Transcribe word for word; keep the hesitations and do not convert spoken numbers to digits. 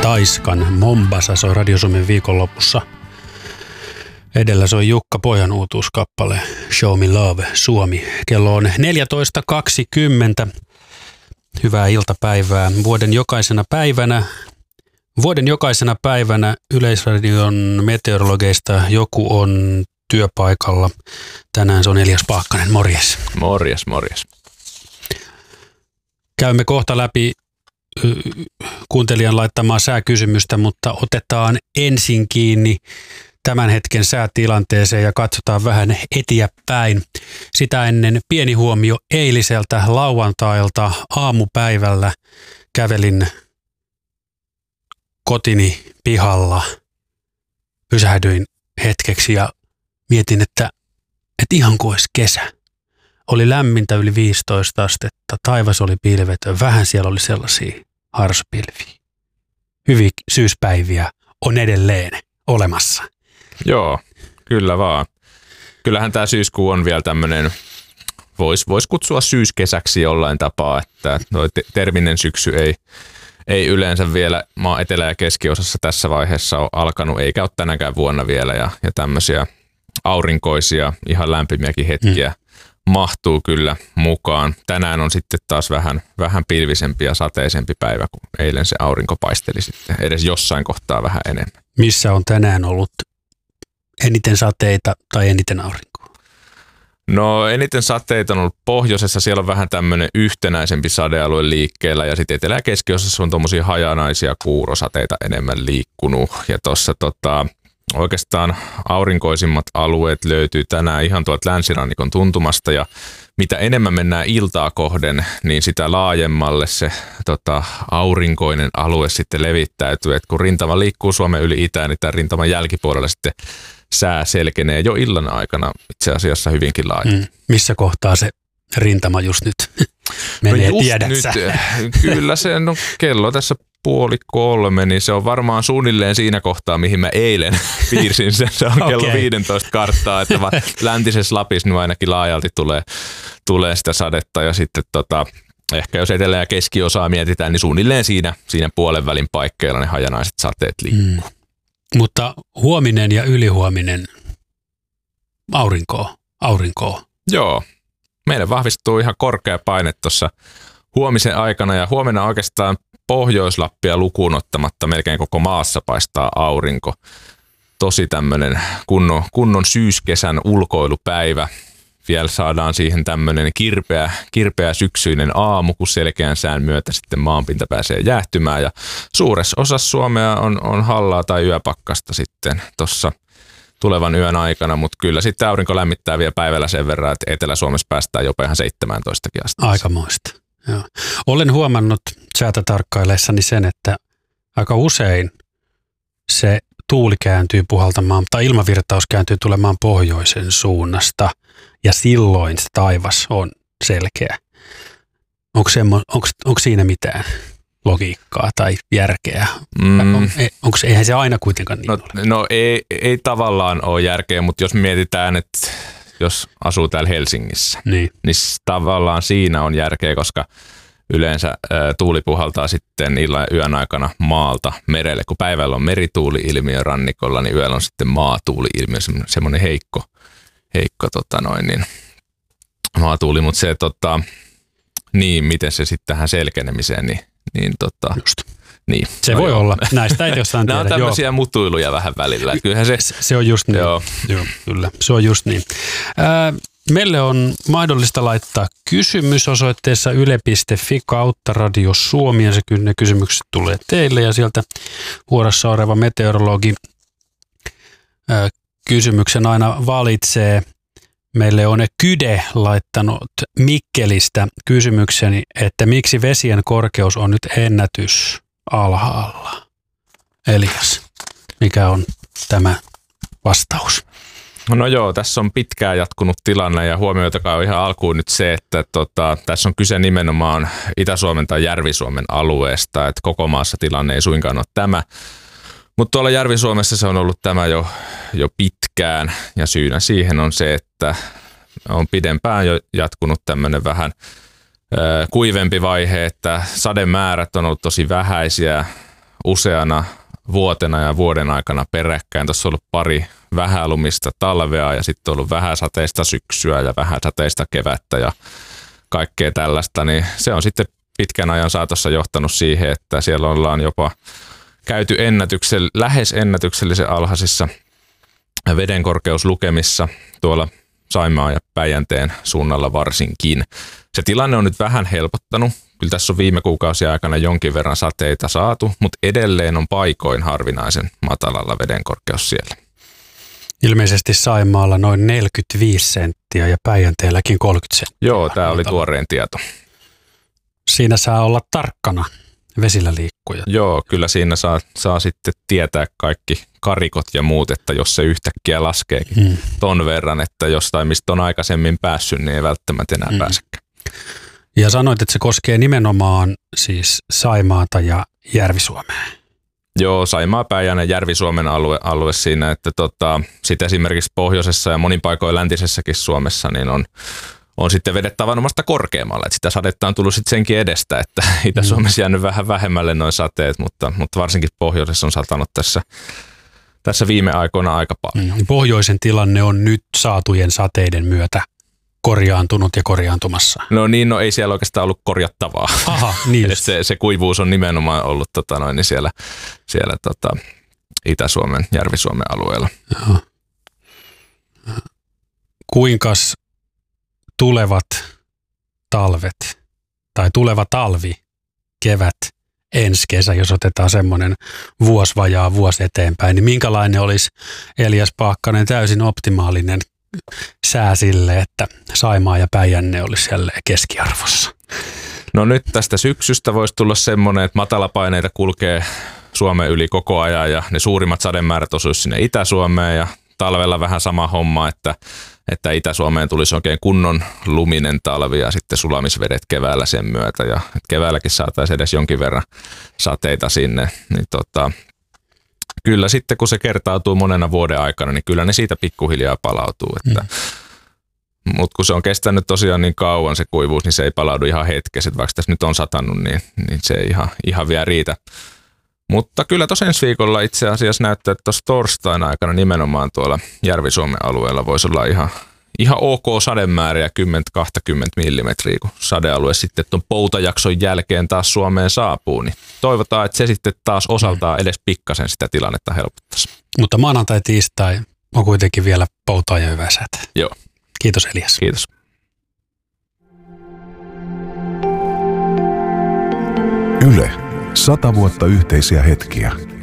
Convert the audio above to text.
Taiskan Mombasa soi Radio Suomen viikonlopussa. Edellä soi Jukka Pojan uutuuskappale Show Me Love Suomi. Kello on neljätoista kaksikymmentä. Hyvää iltapäivää. Vuoden jokaisena päivänä, vuoden jokaisena päivänä Yleisradion meteorologeista joku on työpaikalla. Tänään se on Elias Paakkanen. Morjes. Morjes, morjes. Käymme kohta läpi kuuntelijan laittamaa sääkysymystä, mutta otetaan ensin kiinni tämän hetken säätilanteeseen ja katsotaan vähän eteenpäin. Sitä ennen pieni huomio eiliseltä lauantailta aamupäivällä kävelin kotini pihalla, pysähdyin hetkeksi ja mietin, että, että ihan kuin olisi kesä. Oli lämmintä yli viisitoista astetta, taivas oli pilvetön, vähän siellä oli sellaisia harsopilviä. Hyviä syyspäiviä on edelleen olemassa. Joo, kyllä vaan. Kyllähän tämä syyskuu on vielä tämmöinen, voisi vois kutsua syyskesäksi jollain tapaa, että toi te- terminen syksy ei, ei yleensä vielä maan etelä- ja keskiosassa tässä vaiheessa ole alkanut, eikä ole tänäkään vuonna vielä, ja, ja tämmöisiä aurinkoisia, ihan lämpimiäkin hetkiä hmm. mahtuu kyllä mukaan. Tänään on sitten taas vähän, vähän pilvisempi ja sateisempi päivä, kun eilen se aurinko paisteli sitten edes jossain kohtaa vähän enemmän. Missä on tänään ollut eniten sateita tai eniten aurinkoa? No eniten sateita on ollut pohjoisessa, siellä on vähän tämmöinen yhtenäisempi sadealue liikkeellä ja sitten etelä- ja keskiosassa on tuommoisia hajanaisia kuurosateita enemmän liikkunut ja tuossa tota, oikeastaan aurinkoisimmat alueet löytyy tänään ihan tuolta länsirannikon tuntumasta ja mitä enemmän mennään iltaa kohden, niin sitä laajemmalle se tota, aurinkoinen alue sitten levittäytyy. Et kun rintama liikkuu Suomen yli itään, niin tämän rintaman jälkipuolella sitten sää selkenee jo illan aikana itse asiassa hyvinkin laajalti. Mm. Missä kohtaa se rintama just nyt menee, no tiedätkö nyt, kyllä se, no kello tässä puoli kolme, niin se on varmaan suunnilleen siinä kohtaa, mihin mä eilen piirsin sen. Se on okay. Kello viisitoista karttaa, että läntisessä Lapissa niin ainakin laajalti tulee, tulee sitä sadetta ja sitten tota, ehkä jos etelä- ja keskiosaa mietitään, niin suunnilleen siinä, siinä puolen välin paikkeilla ne hajanaiset sateet liikkuu. Mm. Mutta huominen ja ylihuominen aurinkoa, aurinkoa. Joo, meille vahvistuu ihan korkea paine tuossa huomisen aikana ja huomenna oikeastaan Pohjois-Lappia lukuun ottamatta melkein koko maassa paistaa aurinko. Tosi tämmöinen kunnon, kunnon syyskesän ulkoilupäivä. Vielä saadaan siihen tämmöinen kirpeä, kirpeä syksyinen aamu, kun selkeän sään myötä sitten maanpinta pääsee jäähtymään. Ja suuressa osassa Suomea on, on hallaa tai yöpakkasta sitten tuossa tulevan yön aikana, mutta kyllä sitten aurinko lämmittää vielä päivällä sen verran, että Etelä-Suomessa päästään jopa ihan seitsemääntoista asti. Aikamoista. Joo. Olen huomannut säätä tarkkaillessani sen, että aika usein se tuuli kääntyy puhaltamaan, tai ilmavirtaus kääntyy tulemaan pohjoisen suunnasta, ja silloin se taivas on selkeä. Onko, semmo, onko, onko siinä mitään logiikkaa tai järkeä? Mm. On, onko, eihän se aina kuitenkaan niin no, ole? No ei, ei tavallaan ole järkeä, mutta jos mietitään, että jos asuu täällä Helsingissä, niin, niin tavallaan siinä on järkeä, koska yleensä ä, tuuli puhaltaa sitten illan ja yön aikana maalta merelle. Kun päivällä on merituuli-ilmiö rannikolla, niin yöllä on sitten maatuuli-ilmiö, semmoinen heikko, heikko tota noin, niin, maatuuli. Mutta se, tota, niin, miten se sitten tähän selkenemiseen, niin, niin tota, just. Niin, se no voi joo. olla. Näistä ei jossain tiedä. Nämä on tämmöisiä joo. mutuiluja vähän välillä. Kyllähän se, se on just niin. Joo. Joo, kyllä. Se on just niin. Ää, meille on mahdollista laittaa kysymys osoitteessa yle piste fi kautta Radio Suomi. Ja se, ne kysymykset tulee teille ja sieltä vuorossa oleva meteorologi ää, kysymyksen aina valitsee. Meille on Kyde laittanut Mikkelistä kysymykseni, että miksi vesien korkeus on nyt ennätys alhaalla. Elias, mikä on tämä vastaus? No joo, tässä on pitkään jatkunut tilanne ja huomioitakaa on ihan alkuun nyt se, että tota, tässä on kyse nimenomaan Itä-Suomen tai Järvi-Suomen alueesta, että koko maassa tilanne ei suinkaan ole tämä. Mutta tuolla Järvi-Suomessa se on ollut tämä jo, jo pitkään ja syynä siihen on se, että on pidempään jo jatkunut tämmöinen vähän ö, kuivempi vaihe, että sademäärät on ollut tosi vähäisiä. useana vuotena ja vuoden aikana peräkkäin. Tuossa on ollut pari vähälumista talvea ja sitten on ollut vähäsateista syksyä ja vähäsateista kevättä ja kaikkea tällaista, niin se on sitten pitkän ajan saatossa johtanut siihen, että siellä ollaan jopa käyty ennätyksell- lähes ennätyksellisen alhaisissa vedenkorkeuslukemissa tuolla Saimaan ja Päijänteen suunnalla varsinkin. Se tilanne on nyt vähän helpottanut. Kyllä tässä on viime kuukausien aikana jonkin verran sateita saatu, mutta edelleen on paikoin harvinaisen matalalla vedenkorkeus siellä. Ilmeisesti Saimaalla noin neljäkymmentäviisi senttiä ja Päijänteelläkin kolmekymmentä senttiä. Joo, tämä oli tuoreen tieto. Siinä saa olla tarkkana vesillä liikkuja. Joo, kyllä siinä saa, saa sitten tietää kaikki karikot ja muut, että jos se yhtäkkiä laskeekin hmm. ton verran, että jostain mistä on aikaisemmin päässyt, niin ei välttämättä enää hmm. pääsekään. Ja sanoit, että se koskee nimenomaan siis Saimaata ja Järvi-Suomea. Joo, Saimaa, Päijänne, Järvi-Suomen alue, alue siinä, että tota, sitten esimerkiksi pohjoisessa ja monin paikoin läntisessäkin Suomessa niin on, on sitten vedet tavanomasta korkeammalla. Että sitä sadetta on tullut sitten senkin edestä, että Itä-Suomessa jäänyt vähän vähemmälle noin sateet, mutta, mutta varsinkin pohjoisessa on satanut tässä, tässä viime aikoina aika paljon. Pohjoisen tilanne on nyt saatujen sateiden myötä korjaantunut ja korjaantumassa. No niin, no ei siellä oikeastaan ollut korjattavaa. Aha, niin. se, se kuivuus on nimenomaan ollut tota noin, niin siellä, siellä tota, Itä-Suomen, Järvi-Suomen alueella. Joo. Kuinkas tulevat talvet tai tuleva talvi, kevät, ensi kesä, jos otetaan semmoinen vuosi vajaa vuosi eteenpäin, niin minkälainen olisi Elias Paakkanen täysin optimaalinen sää sille, että Saimaa ja Päijänne olisi jälleen keskiarvossa? No nyt tästä syksystä voisi tulla semmoinen, että matalapaineita kulkee Suomen yli koko ajan ja ne suurimmat sademäärät osuisi sinne Itä-Suomeen ja talvella vähän sama homma, että, että Itä-Suomeen tulisi oikein kunnon luminen talvi ja sitten sulamisvedet keväällä sen myötä ja keväälläkin saataisiin edes jonkin verran sateita sinne, niin tota, kyllä sitten kun se kertautuu monena vuoden aikana, niin kyllä ne siitä pikkuhiljaa palautuu. Että, mm. Mutta kun se on kestänyt tosiaan niin kauan se kuivuus, niin se ei palaudu ihan hetkessä. Vaikka tässä nyt on satanut, niin, niin se ei ihan, ihan vielä riitä. Mutta kyllä tuossa ensi viikolla itse asiassa näyttää, että tuossa torstain aikana nimenomaan tuolla Järvi-Suomen alueella voisi olla ihan, ihan ok sademääriä kymmenen kaksikymmentä millimetriä, kun sadealue sitten tuon poutajakson jälkeen taas Suomeen saapuu. Niin toivotaan, että se sitten taas osaltaan edes pikkasen sitä tilannetta helpottaisi. Mutta maanantai, tiistai on kuitenkin vielä poutaa ja hyvää säätä. Joo. Kiitos Elias. Kiitos. Yle. Sata vuotta yhteisiä hetkiä.